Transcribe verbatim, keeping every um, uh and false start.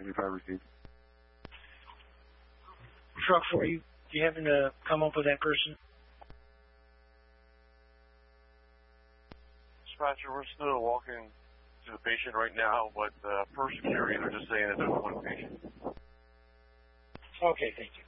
seventy-five received. Truck for you. Do you happen to come up with that person? Dispatcher, we're still walking to the patient right now, but uh, per security, they're just saying that there's one patient. Okay, thank you.